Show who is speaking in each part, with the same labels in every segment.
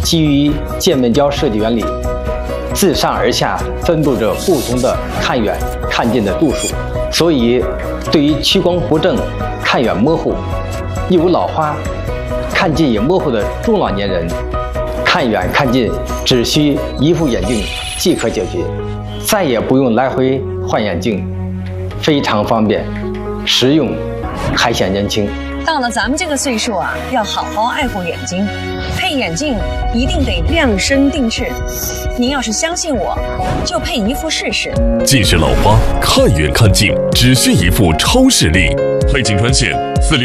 Speaker 1: 基于界面胶设计原理，自上而下分布着不同的看远、看近的度数，所以对于屈光不正、看远模糊、易有老花、看近也模糊的中老年人，看远看近只需一副眼镜即可解决，再也不用来回换眼镜，非常方便，实用，还显年轻。
Speaker 2: 到了咱们这个岁数啊，要好好爱护眼睛，配眼镜一定得量身定制。您要是相信我，就配一副试试。
Speaker 3: 近视老花，看远看近只需一副超视力，配镜专线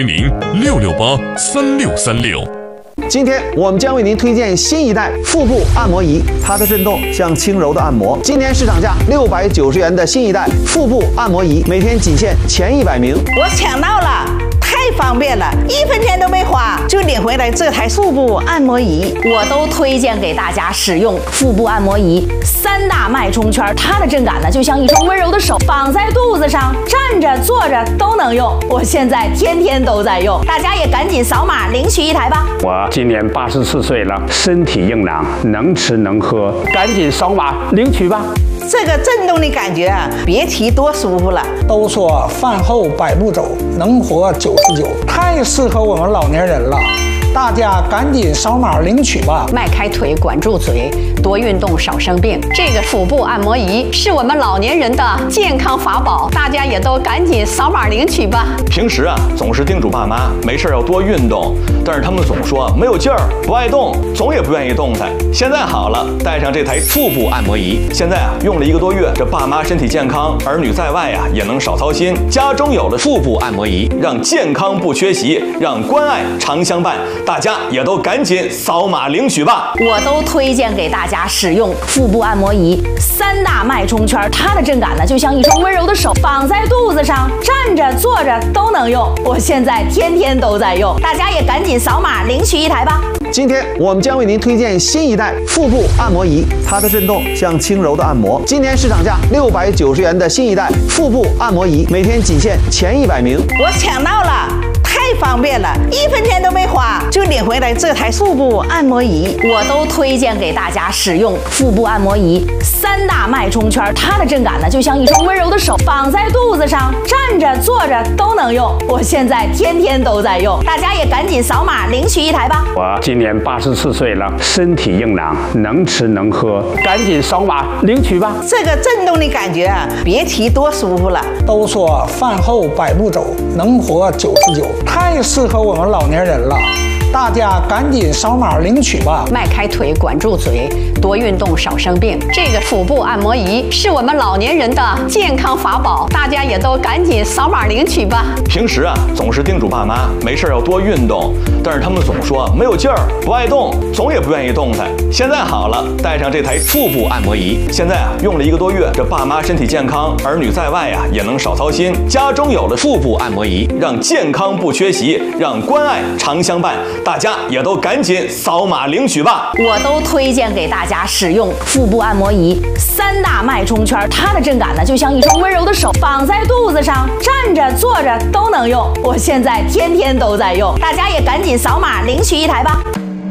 Speaker 3: 400-668-3636。
Speaker 4: 今天我们将为您推荐新一代腹部按摩仪，它的震动像轻柔的按摩。今年市场价690元的新一代腹部按摩仪，每天仅限前100名。
Speaker 5: 我抢到了，太方便了，1分钱都没花就领回来这台腹部按摩仪。
Speaker 6: 我都推荐给大家使用腹部按摩仪，3大脉冲圈，它的震感呢就像一双温柔的手，绑在肚子上，站着坐着都能用。我现在天天都在用，大家也赶紧扫码领取一台吧。
Speaker 7: 我今年84岁了，身体硬朗，能吃能喝，赶紧扫码领取吧。
Speaker 5: 这个震动的感觉啊，别提多舒服了。
Speaker 8: 都说饭后百步走，能活99，太适合我们老年人了。大家赶紧扫码领取吧！
Speaker 9: 迈开腿，管住嘴，多运动，少生病。这个腹部按摩仪是我们老年人的健康法宝，大家也都赶紧扫码领取吧。
Speaker 10: 平时啊，总是叮嘱爸妈没事要多运动，但是他们总说没有劲儿，不爱动，总也不愿意动弹。现在好了，带上这台腹部按摩仪，现在啊用了1个多月，这爸妈身体健康，儿女在外啊也能少操心。家中有了腹部按摩仪，让健康不缺席，让关爱常相伴。大家也都赶紧扫码领取吧！
Speaker 6: 我都推荐给大家使用腹部按摩仪，3大脉冲圈，它的震感呢就像一双温柔的手，绑在肚子上，站着坐着都能用。我现在天天都在用，大家也赶紧扫码领取一台吧。
Speaker 4: 今天我们将为您推荐新一代腹部按摩仪，它的震动像轻柔的按摩。今年市场价690元的新一代腹部按摩仪，每天仅限前100名。
Speaker 5: 我抢到了，太方便了，1分钱都没花就领回来这台腹部按摩仪。
Speaker 6: 我都推荐给大家使用腹部按摩仪，3大脉冲圈，它的震感呢就像一双温柔的手，绑在肚子上，站着坐着都能用。我现在天天都在用，大家也赶紧扫码领取一台吧。
Speaker 7: 我今年84岁了，身体硬朗，能吃能喝，赶紧扫码领取吧。
Speaker 5: 这个震动的感觉啊，别提多舒服了。
Speaker 8: 都说饭后百步走，能活99，太适合我们老年人了。大家赶紧扫码领取吧！
Speaker 9: 迈开腿，管住嘴，多运动，少生病。这个腹部按摩仪是我们老年人的健康法宝，大家也都赶紧扫码领取吧。
Speaker 10: 平时啊，总是叮嘱爸妈没事要多运动，但是他们总说没有劲儿，不爱动，总也不愿意动弹。现在好了，带上这台腹部按摩仪，现在啊用了1个多月，这爸妈身体健康，儿女在外啊也能少操心。家中有了腹部按摩仪，让健康不缺席，让关爱常相伴。大家也都赶紧扫码领取吧！
Speaker 6: 我都推荐给大家使用腹部按摩仪，3大脉冲圈，它的震感呢就像一双温柔的手，绑在肚子上，站着坐着都能用。我现在天天都在用，大家也赶紧扫码领取一台吧。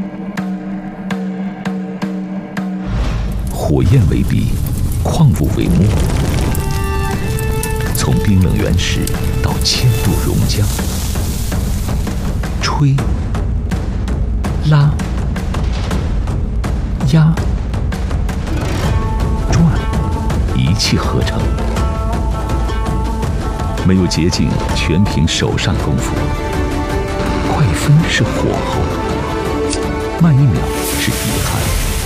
Speaker 11: 火焰为笔，矿物为墨，从冰冷原始到千度熔浆，吹。拉、压、转，一气呵成。没有捷径，全凭手上功夫。快分是火候，慢1秒是遗憾。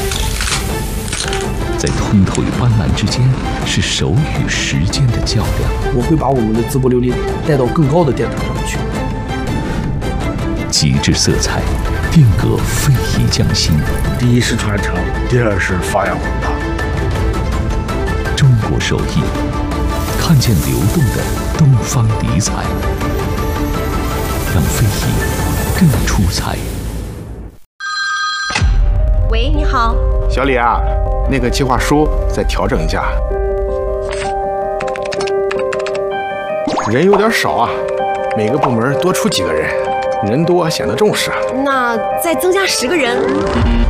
Speaker 11: 在通透与斑斓之间，是手与时间的较量。
Speaker 12: 我会把我们的自不琉璃带到更高的殿堂上去。
Speaker 11: 极致色彩。定格非遗匠心，
Speaker 12: 第一是传承，第二是发扬光大。
Speaker 11: 中国手艺，看见流动的东方理彩，让非遗更出彩。
Speaker 13: 喂，你好，
Speaker 14: 小李啊，那个计划书再调整一下，人有点少啊，每个部门多出几个人。人多显得重视啊，
Speaker 13: 那再增加10个人。